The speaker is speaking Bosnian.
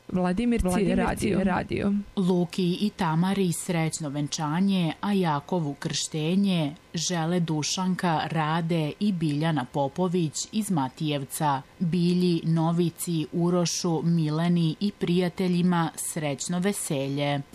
Vladimirci radio. Luki i Tamari srećno venčanje, a Jakovu krštenje žele Dušanka, Rade i Biljana Popović iz Matijevca. Bilji, Novici, Urošu, Mileni i prijateljima srećno veselje.